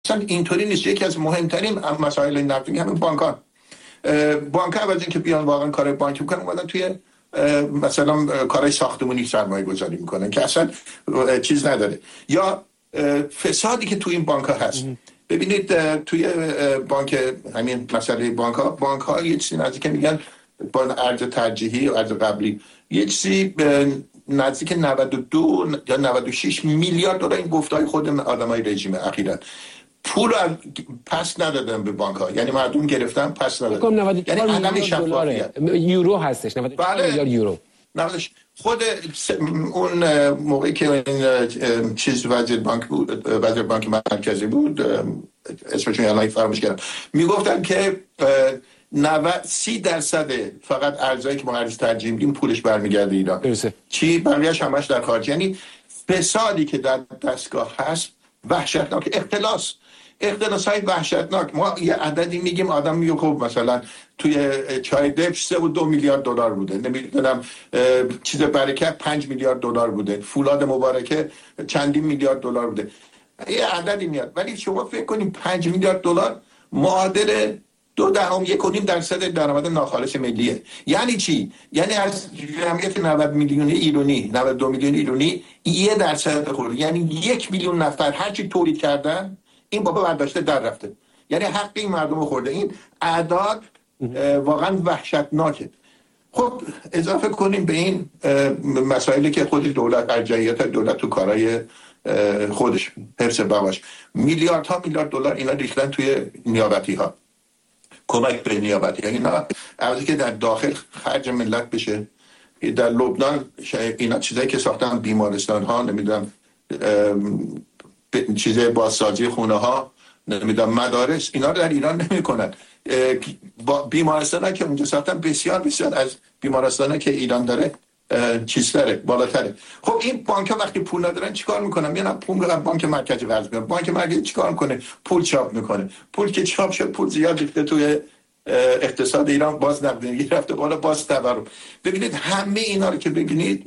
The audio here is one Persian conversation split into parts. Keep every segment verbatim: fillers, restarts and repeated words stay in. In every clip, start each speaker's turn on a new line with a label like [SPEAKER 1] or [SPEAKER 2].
[SPEAKER 1] اصلا اینطوری نیست. یکی از مهمترین مسائل نفتی همین بانک‌ها. بانک‌ها از اینکه بیان واقعا کار بانکی میکنن اومدن توی مثلا کارهای ساختمانی سرمایه گذاری میکنن که اصلا چیز نداره، یا فسادی که توی این بانک‌ها هست. ببینید توی بانک همین مسئله بانک‌ها بانک‌ها یه چیزی نزدیک میگن با ارز ترجیحی و ارز قبلی یه چیزی نزدیک نود و دو یا نود و شش میلیارد دلار این گفتای خود آدمای رژیم اخیراً پول پس ندادن به بانک ها، یعنی مردم گرفتن پس ندادن، یعنی عدم شفافیت.
[SPEAKER 2] یورو هستش نود و چهار میلیارد یورو.
[SPEAKER 1] خود اون موقعی که این چیز وزیر بانک بود، وزیر بانک مرکزی بود، اسمشون الان فراموش کردم، میگفتن که نود سی درصد فقط ارزایی که ما ارز ترجیح میدیم پولش برمیگرده ایران. درسته. چی بقیه‌اش همش در خارج. یعنی فسادی که در دستگاه هست وحشتناک. اختلاس اختلاسای وحشتناک. ما یه عددی میگیم آدم میگه خب مثلا توی چای دبش سه و دو میلیارد دلار بوده، نمیدونم چیز برکت پنج میلیارد دلار بوده، فولاد مبارکه چندین میلیارد دلار بوده، یه عددی میاد. ولی شما فکر کنیم پنج میلیارد دلار معادل دو دهم یک و نیم درصد درآمد ناخالص ملیه. یعنی چی؟ یعنی از جمعیت نود میلیونی ایرانی، نود و دو میلیون ایرانی یه درصد خورده، یعنی یک میلیون نفر هرچی تولید کردن این بابا برداشته در رفته، یعنی حق این مردم خورده. این اعداد واقعا وحشتناکه. خب اضافه کنیم به این مسائلی که خود دولت ارجحیت دولت تو کارهای خودش حفظ بقاش، میلیاردها میلیارد دلار اینا ریختن توی نیابتی ها، کمک به نیابتی. یعنی اینا عوضی که در داخل خرج ملت بشه، در لبنان اینا چیزایی که ساختن بیمارستان ها، نمیدونم چیزای بازسازی خونه ها، نمیدونم مدارس، اینا رو در ایران نمیکنن. بیمارستان ها که اونجا ساختن بسیار بسیار از بیمارستان ها که ایران داره چیز داره، بالاتره. خب این بانک ها وقتی پول ندارن چیکار میکنن؟ میانن پول رو بانک مرکزی قرض میکنن. بانک مرکزی چیکار میکنه؟ پول چاپ میکنه. پول که چاپ شد پول زیاد ریخته توی اقتصاد ایران، باز نقدینگی رفته بالا، باز تورم. ببینید همه اینا رو که ببینید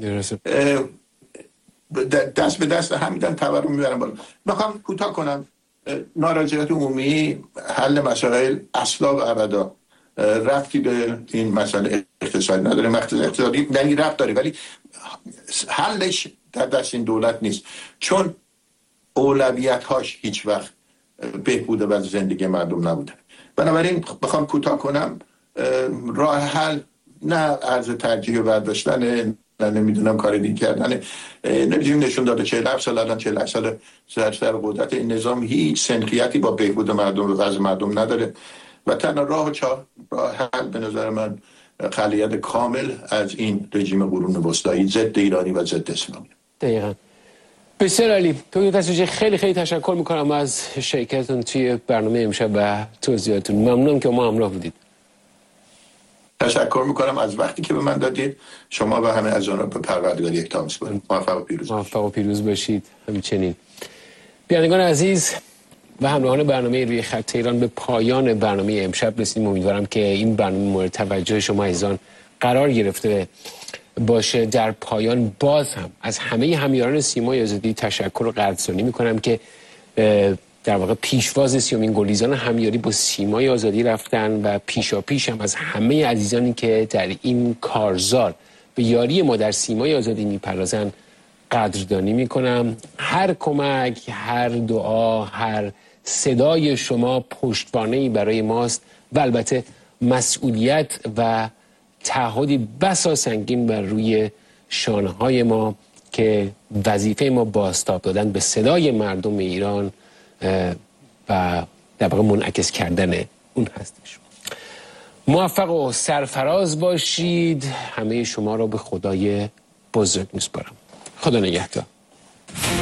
[SPEAKER 1] دست به دست هم میدن، تورم میبرن بالا. میخوام کوتاه کنم. نارضایتی عمومی حل مسائل اصلا و ابدا ربطی به این مسئله اقتصادی نداره. مسئله اقتصادی یعنی ربط داره ولی حلش در دست این دولت نیست، چون اولویت‌هاش هیچ وقت بهبود و زندگی مردم نبوده. بنابراین بخوام کوتاه کنم، راه حل نه ارز ترجیح برداشتن، نه نمیدونم کار دیگه کردن. نمیدونم نشون داده چهل و هفت سال الان چهل و هفت سال سر قدرت این نظام هیچ سنخیتی با بهبود مردم و وضع مردم نداره و تنها راه چا راه حل به نظر من خلیت کامل از این رژیم قرون وسطایی ضد ایرانی و ضد اسلامی.
[SPEAKER 2] دقیقاً. بسیار عالی. تو تصویج خیلی خیلی تشکر میکنم از شرکتتون توی برنامه امشب و توضیحاتتون. ممنونم که ما همراه بودید.
[SPEAKER 1] تشکر میکنم از وقتی که به من دادید. شما و همه از آنها به پروردگار یکتا میسپارم. موفق و پیروز
[SPEAKER 2] موفق و پیروز باشید. همچنین. بینندگان عزیز و همراهان برنامه روی خط ایران، به پایان برنامه امشب رسیدیم. امیدوارم که این برنامه مورد توجه شما عزیزان قرار گرفته باشه. در پایان باز هم از همه همیاران سیمای آزادی تشکر و قدردانی میکنم که در واقع پیشواز سیومین گلیزان همیاری با سیمای آزادی رفتن و پیشا پیش هم از همه عزیزانی که در این کارزار به یاری ما در سیمای آزادی میپردازن قدردانی میکنم. هر کمک، هر دعا، هر صدای شما پشتوانه‌ای برای ماست و البته مسئولیت و تعهدی بسا سنگین بر روی شانه‌های ما که وظیفه ما بازتاب دادن به صدای مردم ایران و در واقع منعکس کردن اون هستش. موفق و سرفراز باشید. همه شما را به خدای بزرگ میسپارم. خدا نگهدار.